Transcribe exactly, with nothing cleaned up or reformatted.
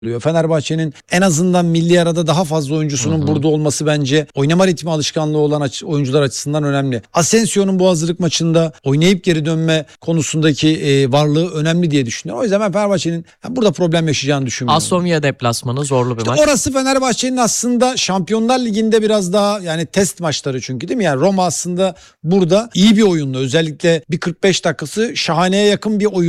Fenerbahçe'nin en azından milli arada daha fazla oyuncusunun Hı hı. burada olması bence oynama ritmi alışkanlığı olan aç- oyuncular açısından önemli. Asensio'nun bu hazırlık maçında oynayıp geri dönme konusundaki e, varlığı önemli diye düşünüyorum. O yüzden ben Fenerbahçe'nin yani burada problem yaşayacağını düşünmüyorum. Aston Villa deplasmanı zorlu bir İşte maç. orası Fenerbahçe'nin aslında Şampiyonlar Ligi'nde biraz daha yani test maçları çünkü değil mi? Yani Roma aslında burada iyi bir oyunlu. Özellikle bir kırk beş dakikası şahaneye yakın bir oyun.